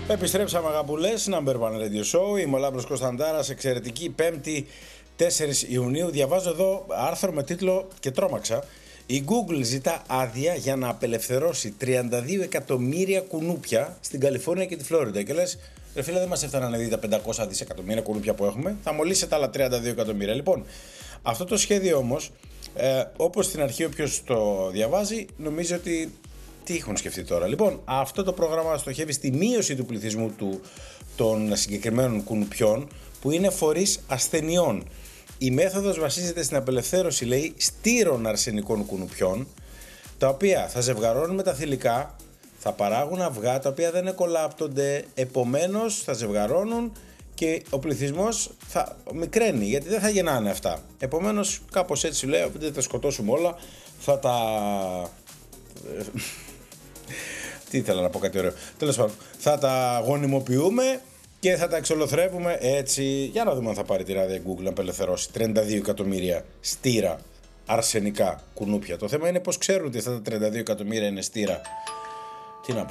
Επιστρέψαμε αγαπουλές, Number One Radio Show. Είμαι ο Λάμπρος Κωνσταντάρας, εξαιρετική Πέμπτη 4 Ιουνίου. Διαβάζω εδώ άρθρο με τίτλο και τρόμαξα. Η Google ζητά άδεια για να απελευθερώσει 32 εκατομμύρια κουνούπια στην Καλιφόρνια και τη Φλόριντα. Και λες, ρε φίλε, δεν μας έφταναν ήδη τα 500 δισεκατομμύρια κουνούπια που έχουμε. Θα μολύσει τα άλλα 32 εκατομμύρια. Λοιπόν, αυτό το σχέδιο όμως, όπως στην αρχή όποιος το διαβάζει, νομίζει ότι τι έχουν σκεφτεί τώρα. Λοιπόν, αυτό το πρόγραμμα στοχεύει στη μείωση του πληθυσμού των συγκεκριμένων κουνουπιών, που είναι φορείς ασθενειών. Η μέθοδος βασίζεται στην απελευθέρωση, λέει, στήρων αρσενικών κουνουπιών, τα οποία θα ζευγαρώνουν με τα θηλυκά, θα παράγουν αυγά τα οποία δεν εκολάπτονται, επομένως θα ζευγαρώνουν και ο πληθυσμός θα μικραίνει, γιατί δεν θα γεννάνε αυτά. Επομένως, κάπως έτσι λέει, δεν τα σκοτώσουμε όλα, θα τα... Τι ήθελα να πω, κάτι ωραίο. Τέλος πάντων, θα τα γονιμοποιούμε και θα τα εξολοθρεύουμε έτσι. Για να δούμε αν θα πάρει την άδεια Google να απελευθερώσει 32 εκατομμύρια στήρα αρσενικά κουνούπια. Το θέμα είναι πως ξέρουν ότι αυτά τα 32 εκατομμύρια είναι στήρα. Τι να πω.